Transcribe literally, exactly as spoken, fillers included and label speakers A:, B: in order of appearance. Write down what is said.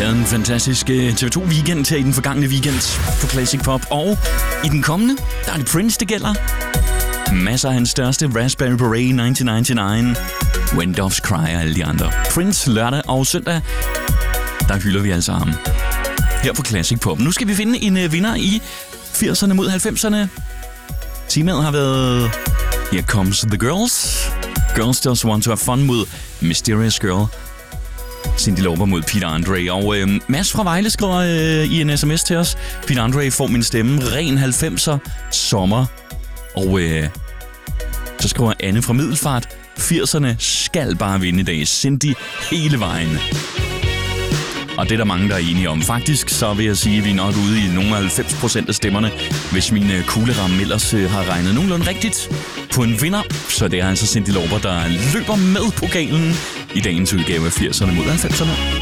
A: havde en fantastisk T V to weekend her i den forgangne weekend på Classic Pop. Og i den kommende, der er det Prince, det gælder. Masser af hans største, Raspberry Beret nitten nioghalvfems, When Doves Cry og alle de andre. Prince lørdag og søndag, der hylder vi altså ham. Her på Classic Pop. Nu skal vi finde en vinder i firserne mod halvfemserne. Temaet har været Here Comes the Girls. Girls Just Want to Have Fun mod Mysterious Girl. Cyndi Lauper mod Peter Andre. Og øh, Mads fra Vejle skriver øh, i en sms til os: Peter Andre får min stemme. Ren halvfemser sommer. Og øh, så skriver Anne fra Middelfart: firserne skal bare vinde i dag. Cyndi hele vejen. Og det er der mange, der er enige om. Faktisk så vil jeg sige, at vi er nok ude i nogle af halvfems procent af stemmerne, hvis min kugleramme ellers har regnet nogenlunde rigtigt på en vinder. Så det er altså Cyndi Lauper, der løber med pokalen i dagens udgave af firserne mod halvfemserne.